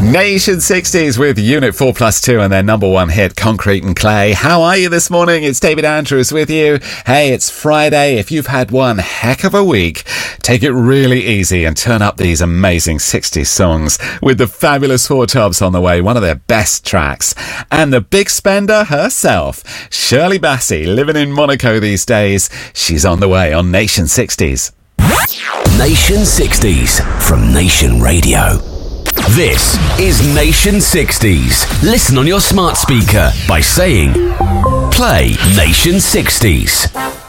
Nation 60s with Unit 4+2 and their number one hit, Concrete and Clay. How are you this morning? It's David Andrews with you. Hey, it's Friday. If you've had one heck of a week, take it really easy and turn up these amazing 60s songs with the fabulous Four Tops on the way, one of their best tracks. And the big spender herself, Shirley Bassey, living in Monaco these days. She's on the way on Nation 60s. Nation 60s from Nation Radio. This is Nation 60s. Listen on your smart speaker by saying, play Nation 60s.